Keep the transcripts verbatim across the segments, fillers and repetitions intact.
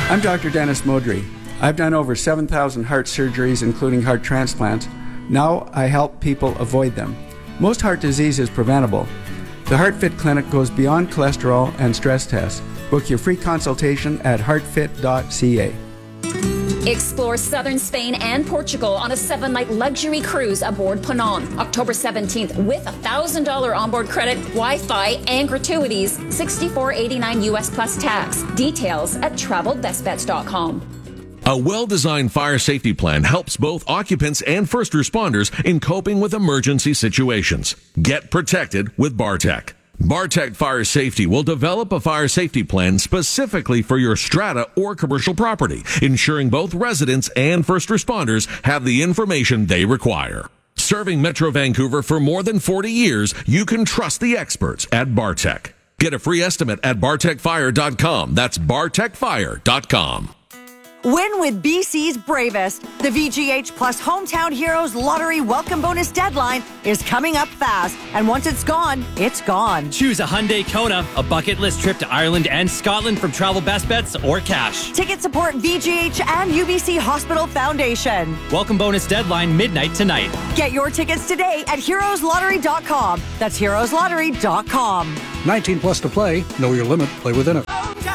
I'm Doctor Dennis Modry. I've done over seven thousand heart surgeries, including heart transplants. Now I help people avoid them. Most heart disease is preventable. The HeartFit Clinic goes beyond cholesterol and stress tests. Book your free consultation at heart fit dot c a. Explore southern Spain and Portugal on a seven-night luxury cruise aboard Panon, October seventeenth, with a one thousand dollars onboard credit, Wi-Fi, and gratuities, sixty-four eighty-nine U S plus tax. Details at travel best bets dot com. A well-designed fire safety plan helps both occupants and first responders in coping with emergency situations. Get protected with Bartec. Bartec Fire Safety will develop a fire safety plan specifically for your strata or commercial property, ensuring both residents and first responders have the information they require. Serving Metro Vancouver for more than forty years, you can trust the experts at Bartec. Get a free estimate at bartec fire dot com. That's bartec fire dot com. Win with B C's bravest. The V G H Plus Hometown Heroes Lottery Welcome Bonus deadline is coming up fast. And once it's gone, it's gone. Choose a Hyundai Kona, a bucket list trip to Ireland and Scotland from Travel Best Bets, or cash. Tickets support V G H and U B C Hospital Foundation. Welcome bonus deadline midnight tonight. Get your tickets today at heroes lottery dot com. That's heroes lottery dot com. nineteen plus to play. Know your limit. Play within it.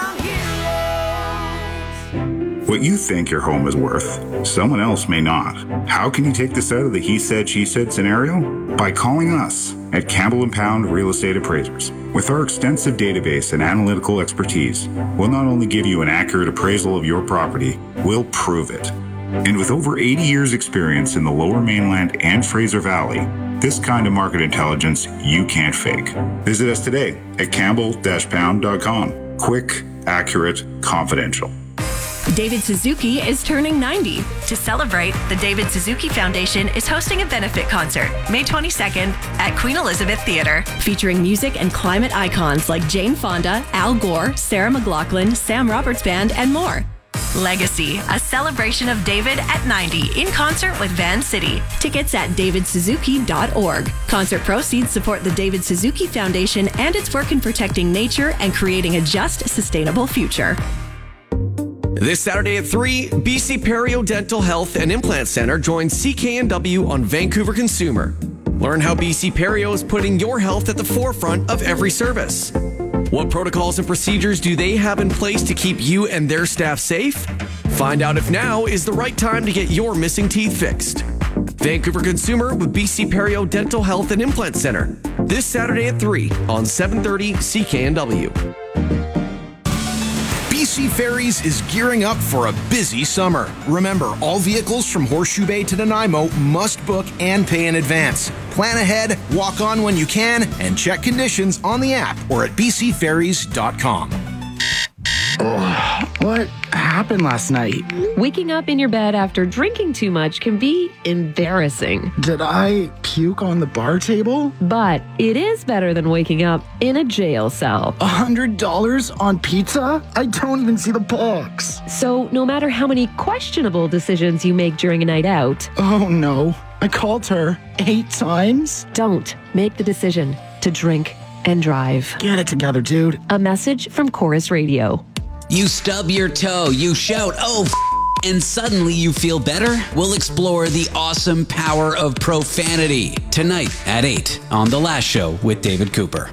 What you think your home is worth, someone else may not. How can you take this out of the he said, she said scenario? By calling us at Campbell and Pound Real Estate Appraisers. With our extensive database and analytical expertise, we'll not only give you an accurate appraisal of your property, we'll prove it. And with over eighty years experience in the Lower Mainland and Fraser Valley, this kind of market intelligence you can't fake. Visit us today at campbell dash pound dot com. Quick, accurate, confidential. David Suzuki is turning ninety. To celebrate, the David Suzuki Foundation is hosting a benefit concert May twenty-second at Queen Elizabeth Theatre, featuring music and climate icons like Jane Fonda, Al Gore, Sarah McLachlan, Sam Roberts Band, and more. Legacy, a celebration of David at ninety in concert with Van City. Tickets at david suzuki dot org. Concert proceeds support the David Suzuki Foundation and its work in protecting nature and creating a just, sustainable future. This Saturday at three, B C Perio Dental Health and Implant Center joins C K N W on Vancouver Consumer. Learn how B C Perio is putting your health at the forefront of every service. What protocols and procedures do they have in place to keep you and their staff safe? Find out if now is the right time to get your missing teeth fixed. Vancouver Consumer with B C Perio Dental Health and Implant Center. This Saturday at three on seven thirty C K N W. B C Ferries is gearing up for a busy summer. Remember, all vehicles from Horseshoe Bay to Nanaimo must book and pay in advance. Plan ahead, walk on when you can, and check conditions on the app or at b c ferries dot com. Oh, what happened last night? Waking up in your bed after drinking too much can be embarrassing. Did I puke on the bar table? But it is better than waking up in a jail cell. A hundred dollars on pizza? I don't even see the box. So no matter how many questionable decisions you make during a night out... Oh no, I called her eight times? Don't make the decision to drink and drive. Get it together, dude. A message from Chorus Radio. You stub your toe, you shout, oh, f- and suddenly you feel better? We'll explore the awesome power of profanity tonight at eight on The Last Show with David Cooper.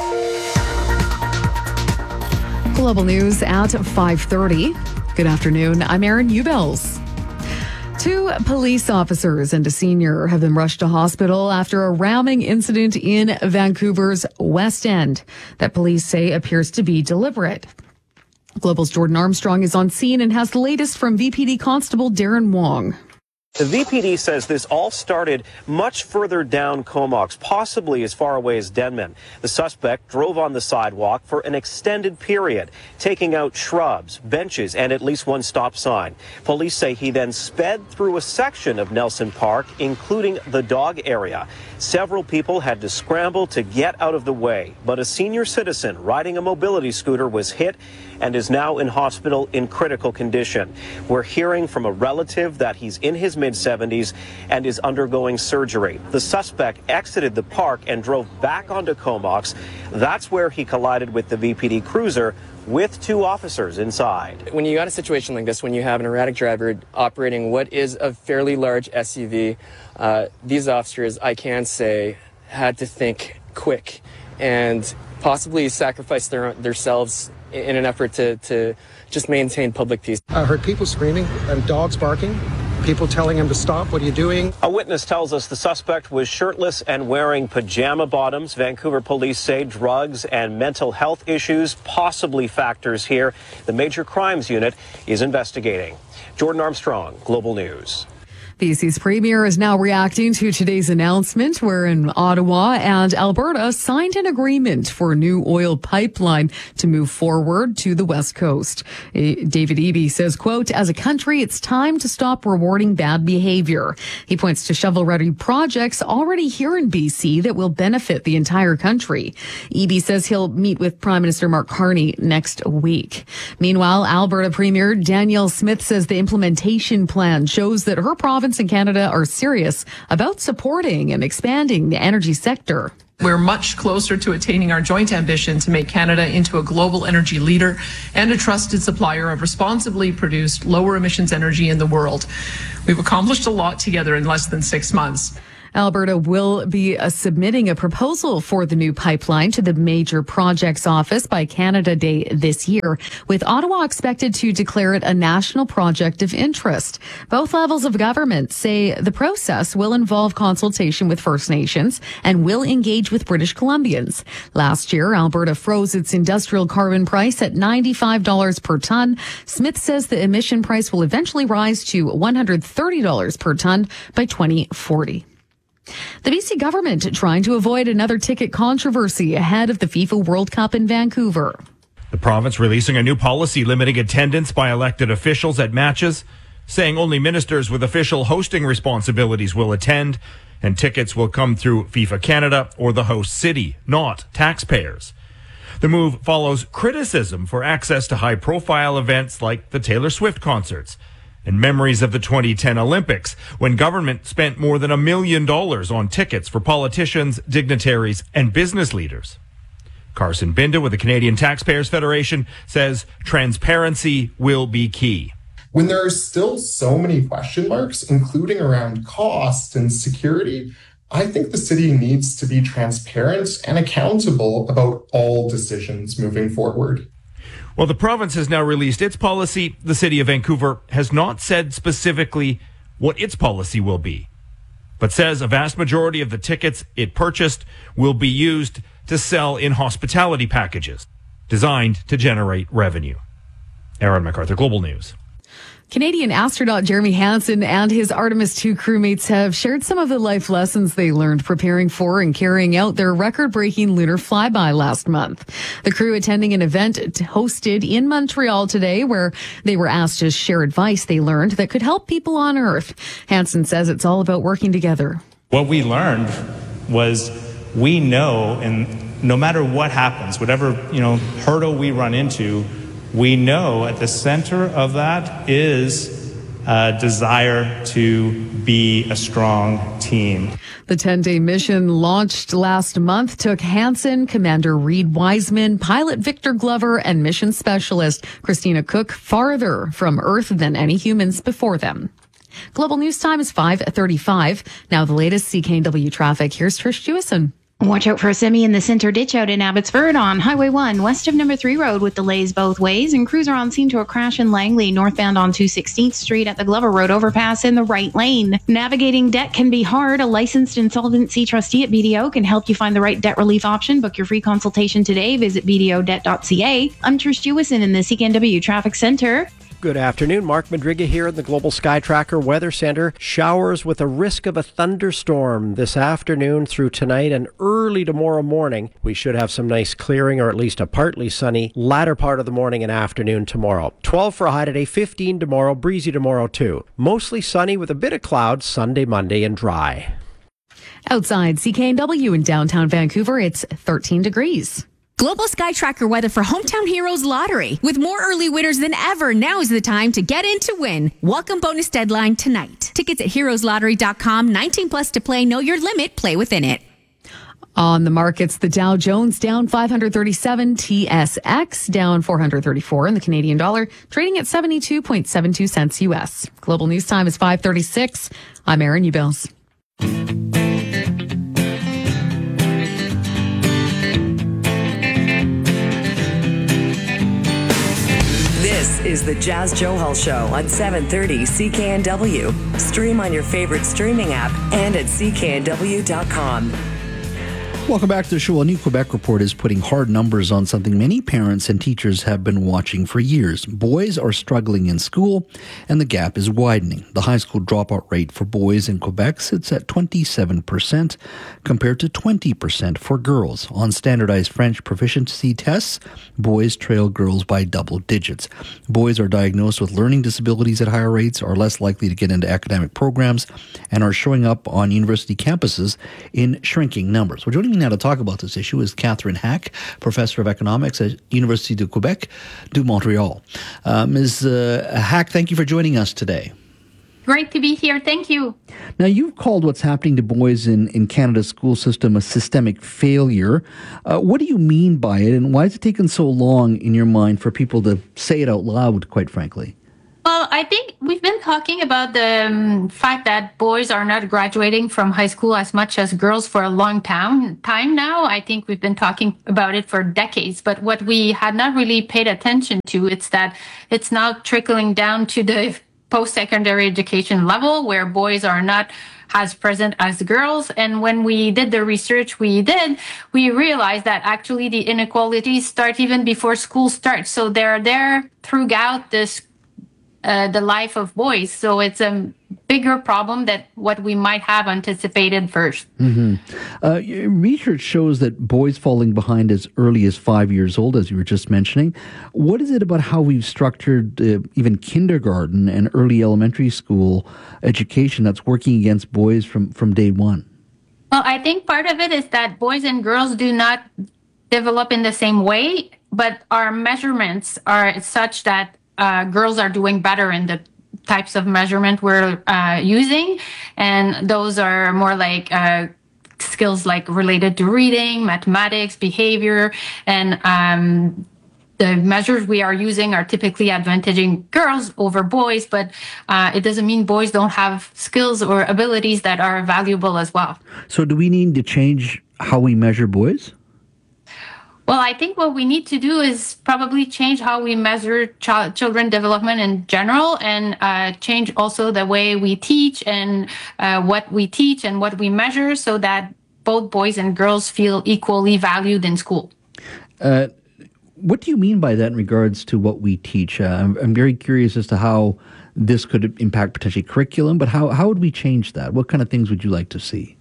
Global news at five thirty. Good afternoon. I'm Erin Ubels. Two police officers and a senior have been rushed to hospital after a ramming incident in Vancouver's West End that police say appears to be deliberate. Global's Jordan Armstrong is on scene and has the latest from V P D Constable Darren Wong. The V P D says this all started much further down Comox, possibly as far away as Denman. The suspect drove on the sidewalk for an extended period, taking out shrubs, benches, and at least one stop sign. Police say he then sped through a section of Nelson Park, including the dog area. Several people had to scramble to get out of the way, but a senior citizen riding a mobility scooter was hit and is now in hospital in critical condition. We're hearing from a relative that he's in his mid-seventies and is undergoing surgery. The suspect exited the park and drove back onto Comox. That's where he collided with the V P D cruiser, with two officers inside. When you got a situation like this, when you have an erratic driver operating what is a fairly large S U V, uh, these officers, I can say, had to think quick and possibly sacrifice their themselves in an effort to, to just maintain public peace. I heard people screaming and dogs barking, people telling him to stop. What are you doing? A witness tells us the suspect was shirtless and wearing pajama bottoms. Vancouver police say drugs and mental health issues possibly factors here. The Major Crimes Unit is investigating. Jordan Armstrong, Global News. B C's Premier is now reacting to today's announcement wherein Ottawa and Alberta signed an agreement for a new oil pipeline to move forward to the West Coast. David Eby says, quote, as a country, it's time to stop rewarding bad behavior. He points to shovel-ready projects already here in B C that will benefit the entire country. Eby says he'll meet with Prime Minister Mark Carney next week. Meanwhile, Alberta Premier Danielle Smith says the implementation plan shows that her province and Canada are serious about supporting and expanding the energy sector. We're much closer to attaining our joint ambition to make Canada into a global energy leader and a trusted supplier of responsibly produced, lower emissions energy in the world. We've accomplished a lot together in less than six months. Alberta will be uh, submitting a proposal for the new pipeline to the Major Projects Office by Canada Day this year, with Ottawa expected to declare it a national project of interest. Both levels of government say the process will involve consultation with First Nations and will engage with British Columbians. Last year, Alberta froze its industrial carbon price at ninety-five dollars per ton. Smith says the emission price will eventually rise to one hundred thirty dollars per ton by twenty forty. The B C government trying to avoid another ticket controversy ahead of the FIFA World Cup in Vancouver. The province releasing a new policy limiting attendance by elected officials at matches, saying only ministers with official hosting responsibilities will attend, and tickets will come through FIFA Canada or the host city, not taxpayers. The move follows criticism for access to high-profile events like the Taylor Swift concerts and memories of the twenty ten Olympics, when government spent more than a million dollars on tickets for politicians, dignitaries, and business leaders. Carson Binda with the Canadian Taxpayers Federation says transparency will be key. When there are still so many question marks, including around cost and security, I think the city needs to be transparent and accountable about all decisions moving forward. Well, the province has now released its policy. The city of Vancouver has not said specifically what its policy will be, but says a vast majority of the tickets it purchased will be used to sell in hospitality packages designed to generate revenue. Aaron MacArthur, Global News. Canadian astronaut Jeremy Hansen and his Artemis two crewmates have shared some of the life lessons they learned preparing for and carrying out their record-breaking lunar flyby last month. The crew attending an event hosted in Montreal today where they were asked to share advice they learned that could help people on Earth. Hansen says it's all about working together. What we learned was we know, and no matter what happens, whatever, you know, hurdle we run into, we know at the center of that is a desire to be a strong team. The ten-day mission launched last month took Hansen, Commander Reed Wiseman, pilot Victor Glover, and mission specialist Christina Cook farther from Earth than any humans before them. Global News Time is five thirty-five. Now the latest C K N W traffic. Here's Trish Jewison. Watch out for a semi in the center ditch out in Abbotsford on Highway one, west of number three Road with delays both ways, and crews are on scene to a crash in Langley, northbound on two hundred sixteenth Street at the Glover Road overpass in the right lane. Navigating debt can be hard. A licensed insolvency trustee at B D O can help you find the right debt relief option. Book your free consultation today. Visit b d o debt dot c a. I'm Trish Jewison in the C K N W Traffic Center. Good afternoon. Mark Madriga here in the Global Sky Tracker Weather Center. Showers with a risk of a thunderstorm this afternoon through tonight and early tomorrow morning. We should have some nice clearing or at least a partly sunny latter part of the morning and afternoon tomorrow. twelve for a high today, fifteen tomorrow, breezy tomorrow too. Mostly sunny with a bit of clouds Sunday, Monday and dry. Outside C K N W in downtown Vancouver, it's thirteen degrees. Global Sky Tracker weather for Hometown Heroes Lottery. With more early winners than ever, now is the time to get in to win. Welcome bonus deadline tonight. Tickets at heroes lottery dot com. nineteen plus to play. Know your limit. Play within it. On the markets, the Dow Jones down five hundred thirty-seven, T S X down four hundred thirty-four, and the Canadian dollar trading at seventy-two point seven two cents U S. Global news time is five thirty-six. I'm Erin Ubels. This is the Jazz Johal Show on seven thirty C K N W. Stream on your favorite streaming app and at C K N W dot com. Welcome back to the show. A new Quebec report is putting hard numbers on something many parents and teachers have been watching for years. Boys are struggling in school, and the gap is widening. The high school dropout rate for boys in Quebec sits at twenty-seven percent, compared to twenty percent for girls. On standardized French proficiency tests, boys trail girls by double digits. Boys are diagnosed with learning disabilities at higher rates, are less likely to get into academic programs, and are showing up on university campuses in shrinking numbers. We're joining now to talk about this issue is Catherine Hack, Professor of Economics at Université de Québec de Montréal. Uh, Miz Uh, Hack, thank you for joining us today. Great to be here. Thank you. Now, you've called what's happening to boys in, in Canada's school system a systemic failure. Uh, what do you mean by it, and why has it taken so long, in your mind, for people to say it out loud, quite frankly? Well, I think we've been talking about the um, fact that boys are not graduating from high school as much as girls for a long time, time now. I think we've been talking about it for decades. But what we had not really paid attention to is that it's now trickling down to the post-secondary education level where boys are not as present as girls. And when we did the research we did, we realized that actually the inequalities start even before school starts. So they're there throughout this Uh, the life of boys. So it's a bigger problem than what we might have anticipated first. Mm-hmm. Uh, research shows that boys falling behind as early as five years old, as you were just mentioning. What is it about how we've structured uh, even kindergarten and early elementary school education that's working against boys from, from day one? Well, I think part of it is that boys and girls do not develop in the same way, but our measurements are such that Uh, girls are doing better in the types of measurement we're uh, using. And those are more like uh, skills like related to reading, mathematics, behavior, and um, the measures we are using are typically advantaging girls over boys, but uh, it doesn't mean boys don't have skills or abilities that are valuable as well. So do we need to change how we measure boys? Well, I think what we need to do is probably change how we measure ch- children development in general, and uh, change also the way we teach and uh, what we teach and what we measure, so that both boys and girls feel equally valued in school. Uh, what do you mean by that in regards to what we teach? Uh, I'm, I'm very curious as to how this could impact potentially curriculum, but how, how would we change that? What kind of things would you like to see?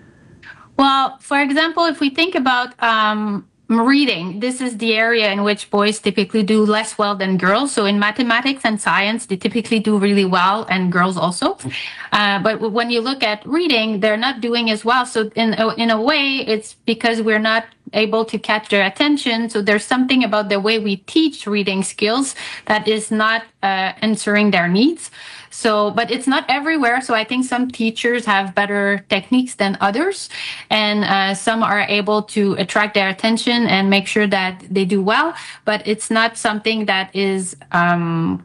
Well, for example, if we think about um, reading, this is the area in which boys typically do less well than girls. So in mathematics and science, they typically do really well, and girls also. Uh, but when you look at reading, they're not doing as well. So in a, in a way, it's because we're not able to catch their attention. So there's something about the way we teach reading skills that is not uh, answering their needs. So, but it's not everywhere. So I think some teachers have better techniques than others, and uh, some are able to attract their attention and make sure that they do well. But it's not something that is um,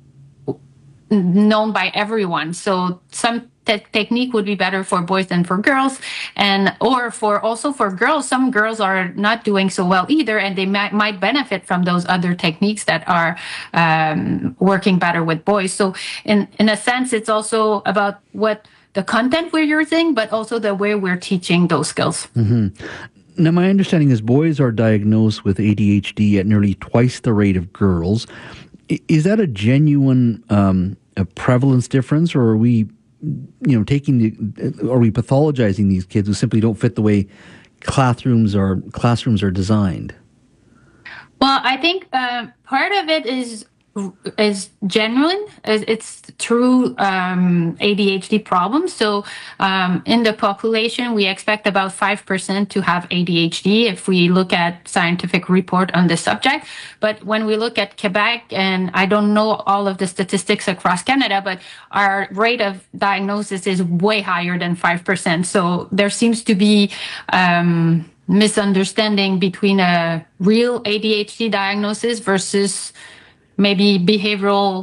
known by everyone. So some te- technique would be better for boys than for girls, and or for also for girls. Some girls are not doing so well either, and they might, might benefit from those other techniques that are um, working better with boys. So in in a sense, it's also about what the content we're using, but also the way we're teaching those skills. Mm-hmm. Now, my understanding is boys are diagnosed with A D H D at nearly twice the rate of girls. Is that a genuine um, a prevalence difference, or are we, you know, taking the, are we pathologizing these kids who simply don't fit the way classrooms are classrooms are designed? Well, I think uh, part of it is is genuine. It's true um, A D H D problem. So um, in the population, we expect about five percent to have A D H D if we look at scientific report on the subject. But when we look at Quebec, and I don't know all of the statistics across Canada, but our rate of diagnosis is way higher than five percent. So there seems to be um, misunderstanding between a real A D H D diagnosis versus maybe behavioral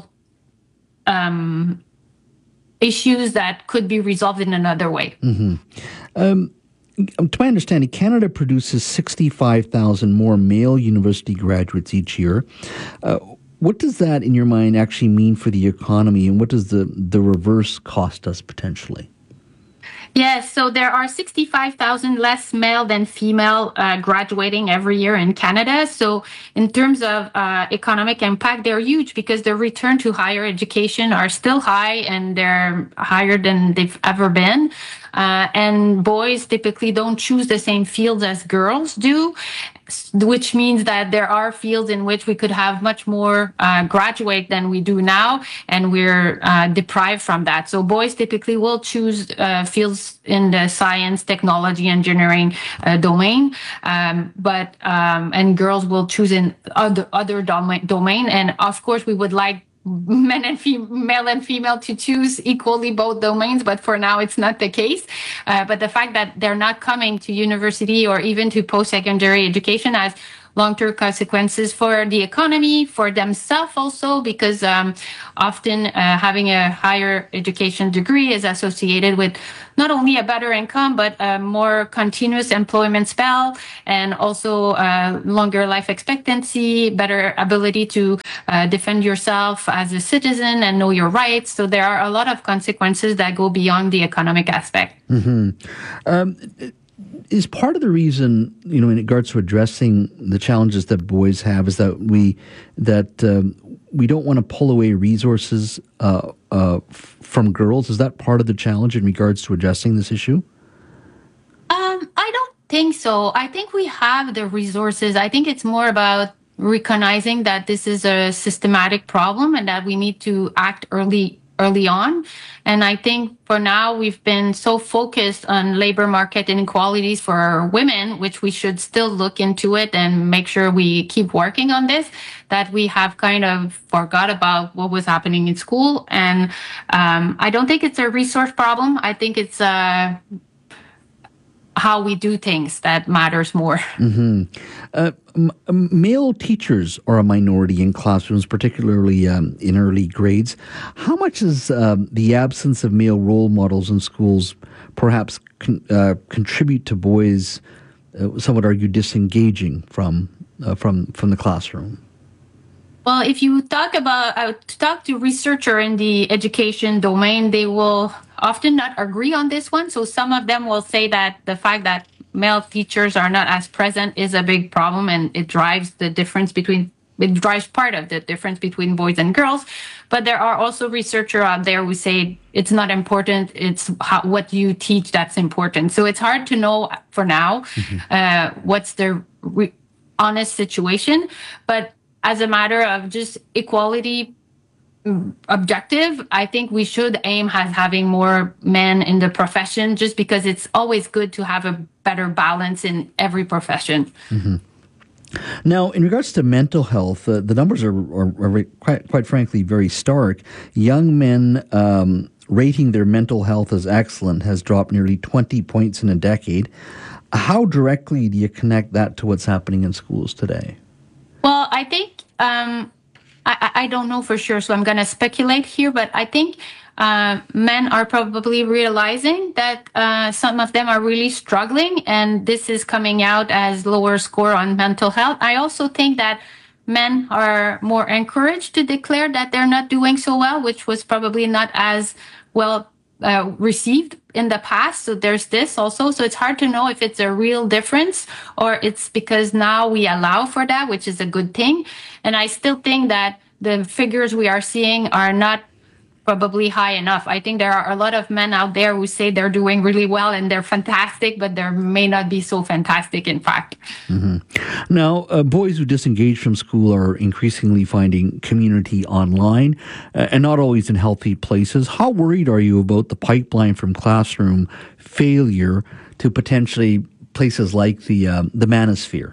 um, issues that could be resolved in another way. Mm-hmm. Um, to my understanding, Canada produces sixty-five thousand more male university graduates each year. Uh, what does that, in your mind, actually mean for the economy, and what does the, the reverse cost us potentially? Yes, so there are sixty-five thousand less male than female uh, graduating every year in Canada. So in terms of uh, economic impact, they're huge because the return to higher education are still high, and they're higher than they've ever been. Uh, and boys typically don't choose the same fields as girls do, which means that there are fields in which we could have much more uh, graduate than we do now, and we're uh, deprived from that. So boys typically will choose uh, fields in the science, technology, engineering uh, domain, um, but um, and girls will choose in other other domain. domain. And of course, we would like men and fem- male and female to choose equally both domains, but for now it's not the case. Uh, but the fact that they're not coming to university or even to post-secondary education has long-term consequences for the economy, for themselves also, because um, often uh, having a higher education degree is associated with not only a better income, but a more continuous employment spell, and also uh, longer life expectancy, better ability to uh, defend yourself as a citizen and know your rights. So there are a lot of consequences that go beyond the economic aspect. Mm-hmm. Um, Is part of the reason, you know, in regards to addressing the challenges that boys have, is that we that um, we don't want to pull away resources uh, uh, f- from girls? Is that part of the challenge in regards to addressing this issue? Um, I don't think so. I think we have the resources. I think it's more about recognizing that this is a systematic problem and that we need to act early early on. And I think for now, we've been so focused on labor market inequalities for women, which we should still look into it and make sure we keep working on this, that we have kind of forgot about what was happening in school. And um, I don't think it's a resource problem. I think it's uh, how we do things that matters more. Mm-hmm. Uh, m- male teachers are a minority in classrooms, particularly um, in early grades. How much does um, the absence of male role models in schools perhaps con- uh, contribute to boys, uh, some would argue, disengaging from uh, from from the classroom? Well, if you talk about, uh, talk to researcher in the education domain, they will often not agree on this one. So some of them will say that the fact that male teachers are not as present is a big problem, and it drives the difference between, it drives part of the difference between boys and girls. But there are also researchers out there who say it's not important, it's how, what you teach that's important. So it's hard to know for now mm-hmm. uh, what's the re- honest situation. But as a matter of just equality objective, I think we should aim at having more men in the profession, just because it's always good to have a better balance in every profession. Mm-hmm. Now, in regards to mental health, uh, the numbers are, are, are quite, quite frankly very stark. Young men um, rating their mental health as excellent has dropped nearly twenty points in a decade. How directly do you connect that to what's happening in schools today? Well, I think, um, I, I don't know for sure, so I'm going to speculate here, but I think uh, men are probably realizing that uh, some of them are really struggling, and this is coming out as lower score on mental health. I also think that men are more encouraged to declare that they're not doing so well, which was probably not as well Uh, received in the past. So there's this also. So it's hard to know if it's a real difference or it's because now we allow for that, which is a good thing. And I still think that the figures we are seeing are not probably high enough. I think there are a lot of men out there who say they're doing really well and they're fantastic, but they may not be so fantastic, in fact. Mm-hmm. Now, uh, boys who disengage from school are increasingly finding community online uh, and not always in healthy places. How worried are you about the pipeline from classroom failure to potentially places like the uh, the manosphere?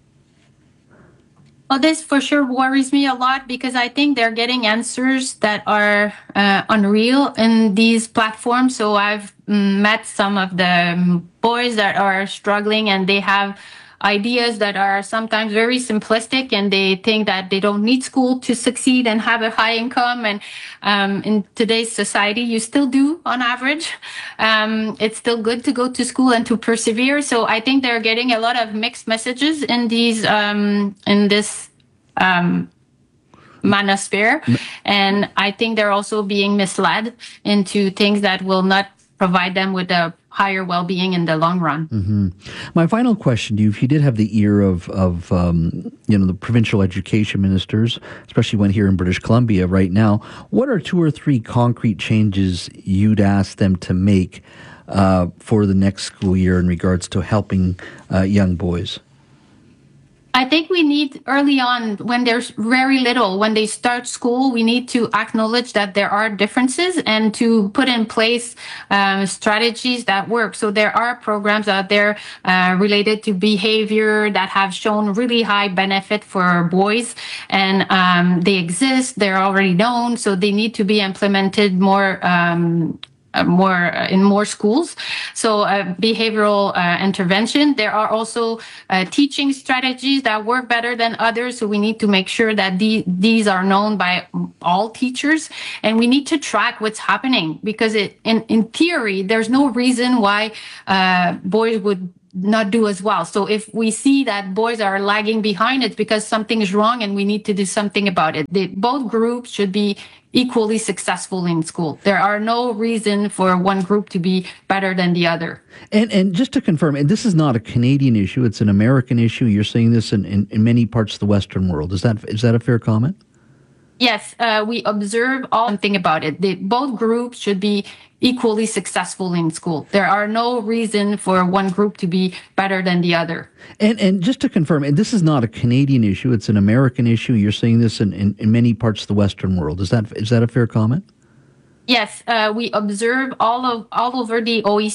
Well, this for sure worries me a lot because I think they're getting answers that are uh, unreal in these platforms. So I've met some of the boys that are struggling and they have ideas that are sometimes very simplistic and they think that they don't need school to succeed and have a high income. And um, in today's society, you still do on average. Um, it's still good to go to school and to persevere. So I think they're getting a lot of mixed messages in these, um, in this, um, manosphere. And I think they're also being misled into things that will not provide them with a higher well-being in the long run. Mm-hmm. My final question to you, if you did have the ear of, of um, you know, the provincial education ministers, especially one here in British Columbia right now, what are two or three concrete changes you'd ask them to make uh, for the next school year in regards to helping uh, young boys? I think we need early on, when they're very little, when they start school, we need to acknowledge that there are differences and to put in place um, strategies that work. So there are programs out there uh, related to behavior that have shown really high benefit for boys, and um, they exist. They're already known, so they need to be implemented more um Uh, more uh, in more schools. So uh, behavioral uh, intervention. There are also uh, teaching strategies that work better than others. So we need to make sure that the, these are known by all teachers, and we need to track what's happening because it, in, in theory, there's no reason why uh, boys would not do as well. So if we see that boys are lagging behind, it's because something is wrong and we need to do something about it. They, both groups should be equally successful in school. There are no reason for one group to be better than the other. And and just to confirm, and this is not a Canadian issue, it's an American issue. You're seeing this in, in, in many parts of the Western world. Is that is that a fair comment? Yes, uh, we observe all something about it. They, both groups should be equally successful in school. There are no reason for one group to be better than the other. And and just to confirm, and this is not a Canadian issue, it's an American issue. You're seeing this in, in, in many parts of the Western world. Is that is that a fair comment? Yes, uh, we observe all of all over the O E